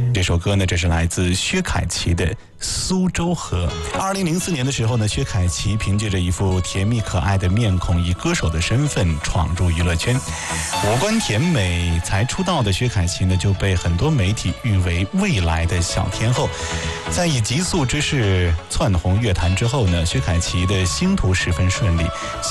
这首歌呢，这是来自薛凯琪的《苏州河》。2004年的时候呢，薛凯琪凭借着一副甜蜜可爱的面孔，以歌手的身份闯入娱乐圈。五官甜美才出道的薛凯琪呢，就被很多媒体誉为未来的小天后。在以急速之势窜红乐坛之后呢，薛凯琪的星途十分顺利。